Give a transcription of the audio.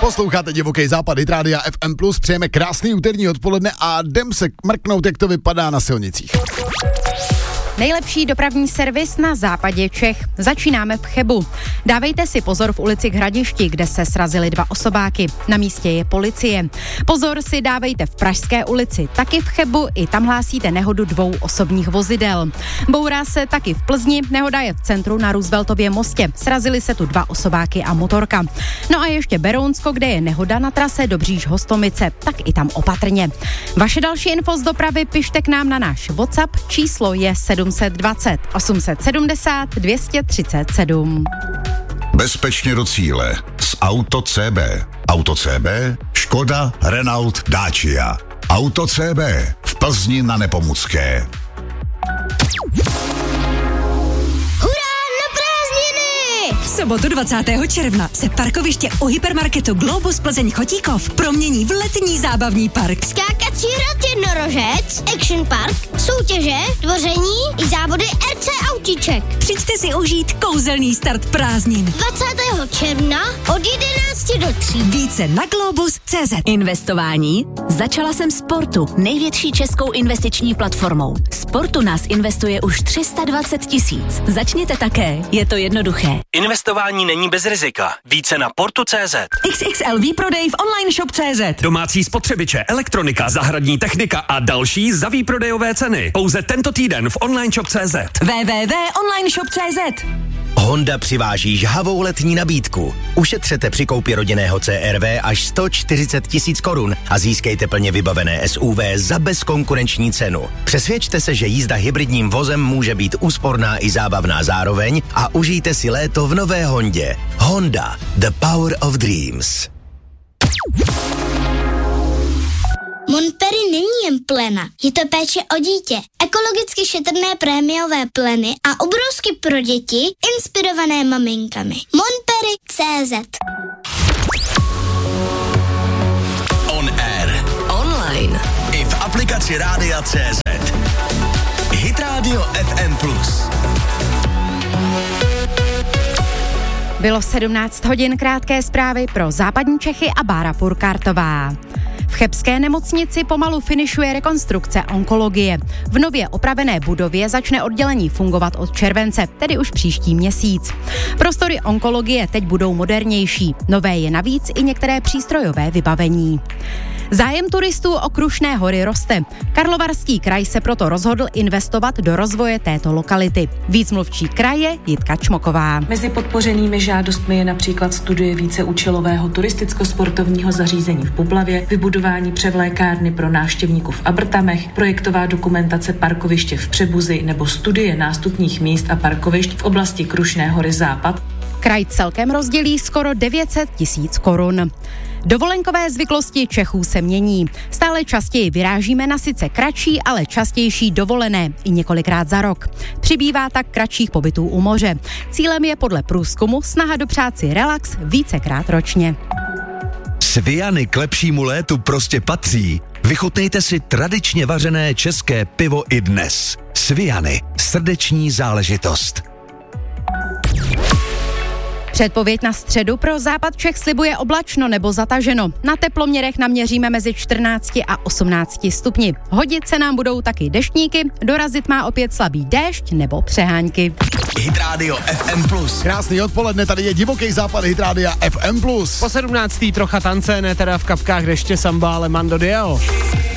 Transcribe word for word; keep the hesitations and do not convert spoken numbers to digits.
Posloucháte Divoký západ, Hit Rádia F M plus, přejeme krásný úterní odpoledne a jdem se mrknout, jak to vypadá na silnicích. Nejlepší dopravní servis na západě Čech. Začínáme v Chebu. Dávejte si pozor v ulici k Hradišti, kde se srazily dva osobáky. Na místě je policie. Pozor si dávejte v Pražské ulici, taky v Chebu, i tam hlásíte nehodu dvou osobních vozidel. Bourá se taky v Plzni, nehoda je v centru na Rooseveltově mostě. Srazily se tu dva osobáky a motorka. No a ještě Berounsko, kde je nehoda na trase Dobříš-Hostomice, tak i tam opatrně. Vaše další info z dopravy pište k nám na náš WhatsApp, číslo je sedm set dvacet osm set sedmdesát dvě stě třicet sedm. Bezpečně do cíle s Auto C B. Auto C B, Škoda, Renault, Dacia. Auto C B v Plzni na Nepomucké. V sobotu dvacátého června se parkoviště u hypermarketu Globus Plzeň Chotíkov promění v letní zábavní park. Skákací hrad jednorožec, action park, soutěže, tvoření i závody R C autíček. Přijďte si užít kouzelný start prázdnin. dvacátého června od jedenácti do tří. Více na globus tečka cé zet. Investování? Začala jsem Sportu, největší českou investiční platformou. Sportu nás investuje už tři sta dvacet tisíc. Začněte také, je to jednoduché. Investování není bez rizika. Více na portu tečka cé zet. X X L výprodej v online shop tečka cé zet. Domácí spotřebiče, elektronika, zahradní technika a další za výprodejové ceny. Pouze tento týden v online shop tečka cé zet. w w w tečka online shop tečka cé zet. Honda přiváží žhavou letní nabídku. Ušetřete při koupi rodinného C R V až sto čtyřicet tisíc korun a získejte plně vybavené S U V za bezkonkurenční cenu. Přesvědčte se, že jízda hybridním vozem může být úsporná i zábavná zároveň a užijte si léto v nové Hondě. Honda, the power of dreams. Montpellier není jen plena, je to péče o dítě. Ekologicky šetrné prémiové pleny a obrusky pro děti, inspirované maminkami. Montpellier tečka cé zet. On air. Online. I v aplikaci Rádia tečka cé zet. Hit Radio F M plus. Bylo sedmnáct hodin, krátké zprávy pro západní Čechy a Bára Purkartová. V chebské nemocnici pomalu finišuje rekonstrukce onkologie. V nově opravené budově začne oddělení fungovat od července, tedy už příští měsíc. Prostory onkologie teď budou modernější. Nové je navíc i některé přístrojové vybavení. Zájem turistů o Krušné hory roste. Karlovarský kraj se proto rozhodl investovat do rozvoje této lokality. Víc mluvčí kraje Jitka Čmoková. Mezi podpořenými žádostmi je například studie víceúčelového turisticko-sportovního zařízení v Bublavě, vybudování převlékárny pro návštěvníků v Abrtamech, projektová dokumentace parkoviště v Přebuzi nebo studie nástupních míst a parkovišť v oblasti Krušné hory Západ. Kraj celkem rozdělí skoro devět set tisíc korun. Dovolenkové zvyklosti Čechů se mění. Stále častěji vyrážíme na sice kratší, ale častější dovolené i několikrát za rok. Přibývá tak kratších pobytů u moře. Cílem je podle průzkumu snaha dopřát si relax vícekrát ročně. Sviany k lepšímu létu prostě patří. Vychutnejte si tradičně vařené české pivo i dnes. Sviany, srdeční záležitost. Předpověď na středu pro západ Čech slibuje oblačno nebo zataženo. Na teploměrech naměříme mezi čtrnácti a osmnácti stupni. Hodit se nám budou taky deštníky, dorazit má opět slabý déšť nebo přehánky. Hit Radio F M plus. Krásný odpoledne, tady je Divoký západ, Hit Rádia F M plus. Po sedmnáctý trocha tance, ne teda v kapkách deště, samba, ale Mando Diao.